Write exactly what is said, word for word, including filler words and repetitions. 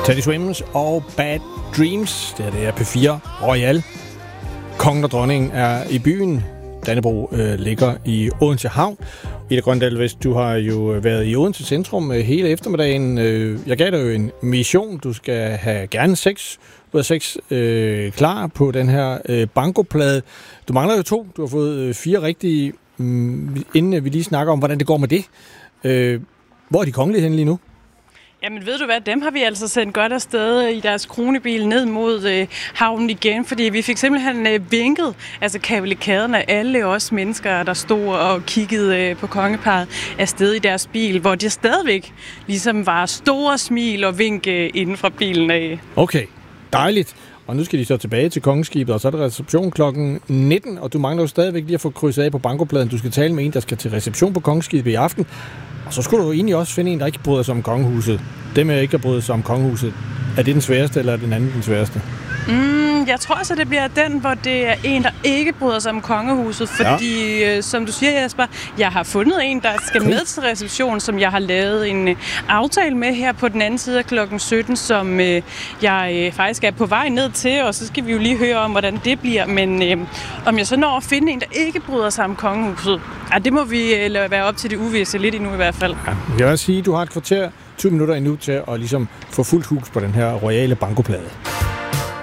Teddy Swims og Bad Dreams. Det her det er P fire Royal. Kongen og dronningen er i byen. Dannebrog øh, ligger i Odense Havn. Ida Grøndal Vest, du har jo været i Odense Centrum øh, hele eftermiddagen. Øh, jeg gav dig jo en mission. Du skal have gerne seks ud af seks øh, klar på den her øh, bankoplade. Du mangler jo to. Du har fået øh, fire rigtige. Mm, inden vi lige snakker om, hvordan det går med det. Øh, hvor er de kongelige henne lige nu? Jamen ved du hvad, dem har vi altså sendt godt afsted i deres kronebil ned mod øh, havnen igen, fordi vi fik simpelthen øh, vinket, altså kavalkaden af alle os mennesker, der stod og kiggede øh, på kongeparret afsted i deres bil, hvor de stadigvæk ligesom var store smil og vink øh, inden fra bilen af. Okay, dejligt. Og nu skal de så tilbage til kongeskibet, og så er der reception klokken nitten, og du mangler jo stadigvæk lige at få krydset af på bankopladen. Du skal tale med en, der skal til reception på kongeskibet i aften. Og så skulle du jo egentlig også finde en, der ikke bryder sig om kongehuset. Dem, der ikke har brydet sig om kongehuset, er det den sværeste, eller er den anden den sværeste? Mm, jeg tror så, det bliver den, hvor det er en, der ikke bryder sig om kongehuset. Fordi, ja. øh, som du siger, Jesper, jeg har fundet en, der skal okay. med til reception, som jeg har lavet en øh, aftale med her på den anden side af klokken sytten, som øh, jeg øh, faktisk er på vej ned til, og så skal vi jo lige høre om, hvordan det bliver. Men øh, om jeg så når at finde en, der ikke bryder sig om kongehuset, ja, det må vi øh, lade være op til det uvisse lidt endnu i hvert fald. Ja, jeg vil sige, at du har et kvarter, tyve minutter endnu til at ligesom få fuldt hus på den her royale bankoplade.